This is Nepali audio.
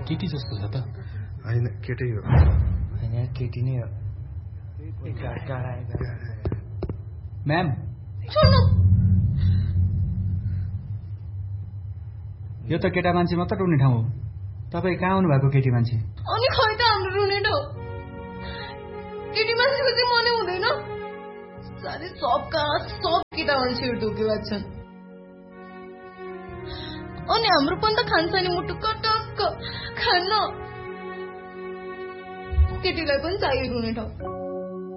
केटी जस्तो छ त हैन केटै हो हैन केटी नै हो म्याम यो त केटा मान्छे मात्र रुने ठाउँ हो तपाईँ कहाँ आउनु भएको केटी मान्छे अनि खै त हाम्रो रुने ठाउँ केटी मान्छेको चाहिँ मनै हुँदैन सारे सब केटा मान्छेहरू ढोकेको छन् अनि हाम्रो पनि त खान्छ नि मुटु कटक्क खान्न केटीलाई पनि चाहियो रुने ठाउँ